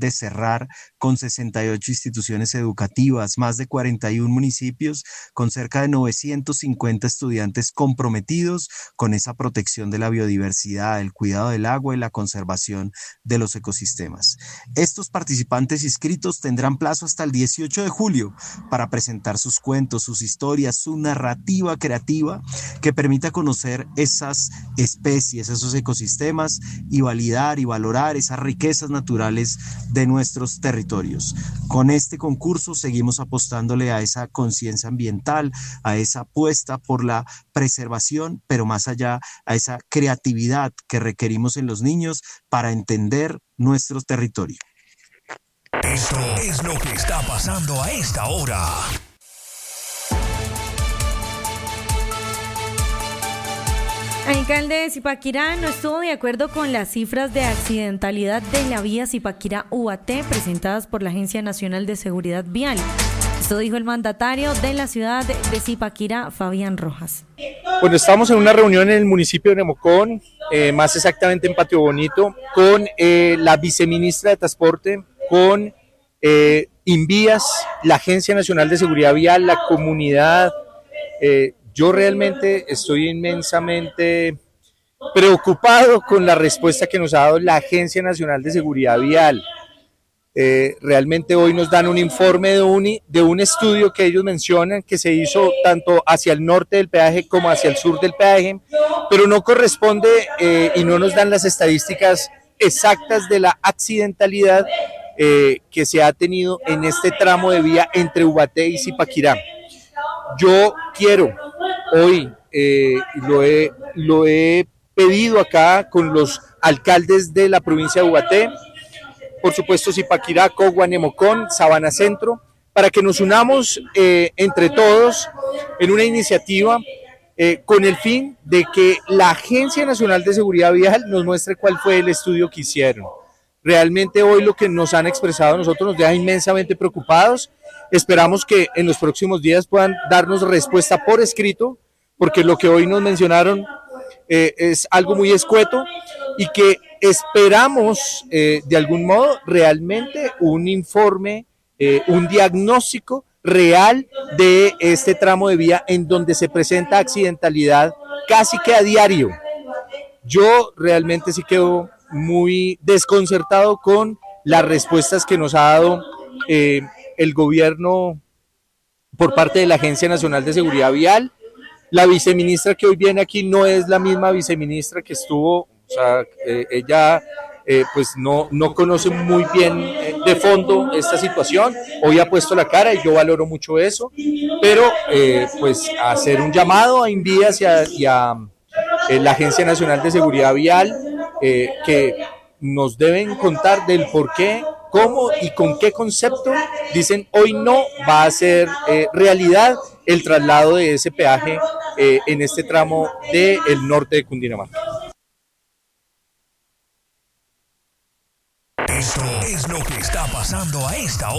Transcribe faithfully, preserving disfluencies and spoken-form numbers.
de cerrar con sesenta y ocho instituciones educativas, más de cuarenta y uno municipios, con cerca de novecientos cincuenta estudiantes comprometidos con esa protección de la biodiversidad, el cuidado del agua y la conservación de los ecosistemas. Estos participantes inscritos tendrán plazo hasta el dieciocho de julio para presentar sus cuentos, sus historias, su narrativa creativa que permita conocer esas especies, esos ecosistemas y validar y valorar esas riquezas naturales de nuestros territorios. Con este concurso seguimos apostándole a esa conciencia ambiental, a esa apuesta por la preservación, pero más allá a esa creatividad que requerimos en los niños para entender nuestro territorio. Esto es lo que está pasando a esta hora. El alcalde de Zipaquirá no estuvo de acuerdo con las cifras de accidentalidad de la vía Zipaquirá-Ubaté presentadas por la Agencia Nacional de Seguridad Vial. Esto dijo el mandatario de la ciudad de Zipaquirá, Fabián Rojas. Bueno, estamos en una reunión en el municipio de Nemocón, eh, más exactamente en Patio Bonito, con eh, la viceministra de Transporte, con eh, Invías, la Agencia Nacional de Seguridad Vial, la comunidad. Eh, yo realmente estoy inmensamente preocupado con la respuesta que nos ha dado la Agencia Nacional de Seguridad Vial. Eh, realmente hoy nos dan un informe de un, de un estudio que ellos mencionan que se hizo tanto hacia el norte del peaje como hacia el sur del peaje, pero no corresponde eh, y no nos dan las estadísticas exactas de la accidentalidad eh, que se ha tenido en este tramo de vía entre Ubaté y Zipaquirá. Yo quiero hoy, eh, lo, he, lo he pedido acá con los alcaldes de la provincia de Ubaté, por supuesto Zipaquirá, Cogua, Nemocón, Sabana Centro, para que nos unamos eh, entre todos en una iniciativa eh, con el fin de que la Agencia Nacional de Seguridad Vial nos muestre cuál fue el estudio que hicieron. Realmente hoy lo que nos han expresado a nosotros nos deja inmensamente preocupados. Esperamos que en los próximos días puedan darnos respuesta por escrito, porque lo que hoy nos mencionaron eh, es algo muy escueto y que esperamos eh, de algún modo realmente un informe, eh, un diagnóstico real de este tramo de vía en donde se presenta accidentalidad casi que a diario. Yo realmente sí quedo muy desconcertado con las respuestas que nos ha dado eh, el gobierno por parte de la Agencia Nacional de Seguridad Vial. La viceministra que hoy viene aquí no es la misma viceministra que estuvo, o sea, eh, ella eh, pues no, no conoce muy bien eh, de fondo esta situación. Hoy ha puesto la cara y yo valoro mucho eso, pero eh, pues hacer un llamado a Invías y a, y a eh, la Agencia Nacional de Seguridad Vial eh, que nos deben contar del por qué, cómo y con qué concepto dicen hoy no va a ser eh, realidad el traslado de ese peaje eh, en este tramo del norte de Cundinamarca. Esto es lo que está pasando a esta hora.